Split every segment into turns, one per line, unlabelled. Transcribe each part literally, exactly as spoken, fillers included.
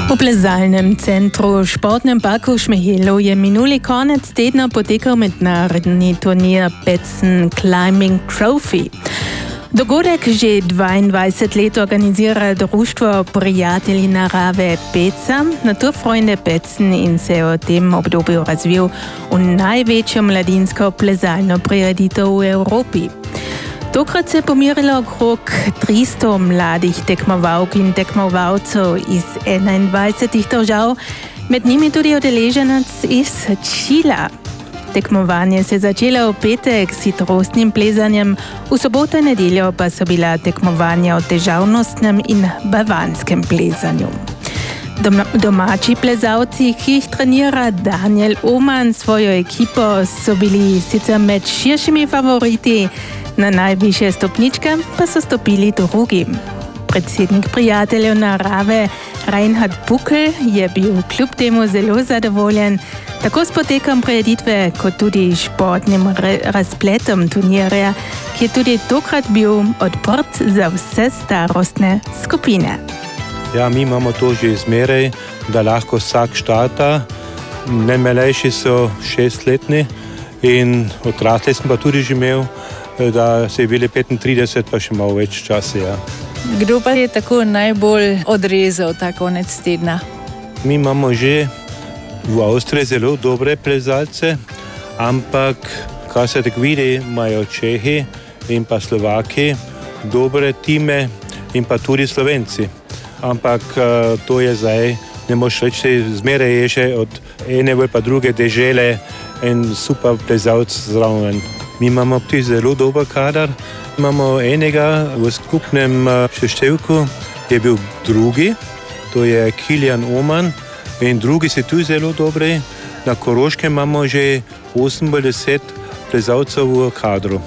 V plezalnem centru Športnem parku Šmihelov je minuli konec tedna potekal mednarodni turnir Betzen Climbing Trophy. Dogodek že dvaindvajset let organizira Društvo prijatelji narave Beca, Naturfreunde Betzen, in se je v tem obdobju razvil v največjo mladinsko plezalno prireditev v Evropi. Tokrat se je pomerilo okrog tristo mladih tekmovalk in tekmovalcev iz enaindvajsetih držav, med njimi tudi udeleženec iz Čila. Tekmovanje se je začelo v petek s hitrostnim plezanjem, v soboto in nedeljo pa so bila tekmovanja o težavnostnem in bavanskem plezanju. Doma, domači plezalci, ki jih trenira Daniel Oman s svojo ekipo, so bili sicer med širšimi favoriti, na najvišje stopničke pa so stopili drugi. Predsednik prijateljev narave Reinhard Buckel je bil kljub temu zelo zadovoljen, tako s potekom prireditve kot tudi športnim razpletom turnirja, ki je tudi tokrat bil odprt za vse starostne skupine.
Ja, mi imamo to že zmeraj, da lahko vsak štarta. Najmlajši so šestletni in odrasli smo pa tudi že imel, da se je bili petintrideset, pa še malo več časa. Ja.
Kdo pa je tako najbolj odrezal ta konec tedna?
Mi imamo že v Avstriji zelo dobre plezalce, ampak kar se tako vidi, imajo Čehi in pa Slovaki dobre time in pa tudi Slovenci. Ampak to je zdaj, ne moš reči, zmeraj je še od ene ali pa druge dežele en super plezalc zraven. Mi imamo tudi zelo dober kader. Imamo enega v skupnem seštevku, je bil drugi, to je Kilian Oman, in drugi so tudi zelo dobri. Na Koroškem imamo že osemdeset plezalcev v kadru.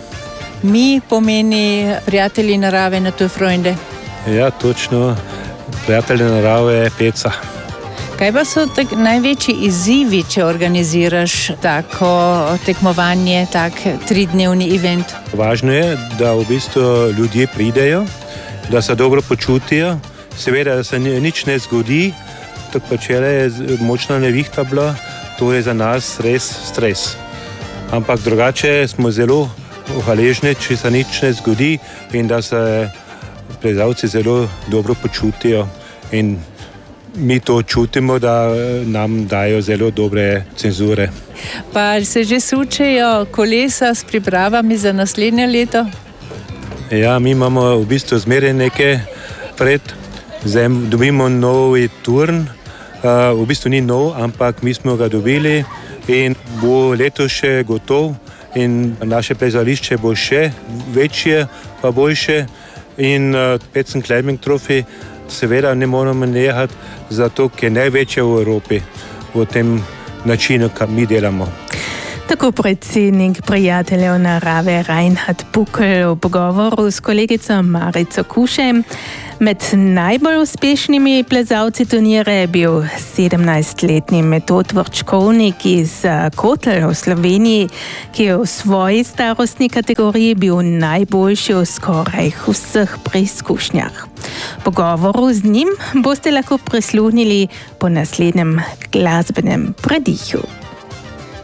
Mi pomeni prijatelji narave, Naturfreunde.
Ja, točno, prijatelji narave Beca.
Kaj pa so tak največji izzivi, če organiziraš tako tekmovanje, tak tridnevni event?
Važno je, da v bistvu ljudje pridejo, da se dobro počutijo. Seveda, da se nič ne zgodi, tako pa včeraj je močna nevihta bila, to je za nas res stres. Ampak drugače smo zelo hvaležni, če se nič ne zgodi in da se plezalci zelo dobro počutijo. In mi to čutimo, da nam dajo zelo dobre cenzure.
Pa se že sučejo kolesa s pripravami za naslednje leto?
Ja, mi imamo v bistvu zmeraj nekaj pred. Zdaj dobimo novi turn. Uh, v bistvu ni nov, ampak mi smo ga dobili in bo letos še gotov in naše plezališče bo še večje pa boljše in uh, Betzen Climbing Trophy seveda ne moramo nehati, zato ker je največja v Evropi v tem načinu, kar mi delamo.
Tako predsednik prijateljev narave Reinhard Buckel v pogovoru s kolegico Marico Kušem. Med najbolj uspešnimi plezalci turnira je bil sedemnajstletni Metod Vrčkovnik iz Kotelj v Sloveniji, ki je v svoji starostni kategoriji bil najboljši v skoraj vseh preizkušnjah. Pogovoru z njim boste lahko prisluhnili po naslednjem glasbenem predihu.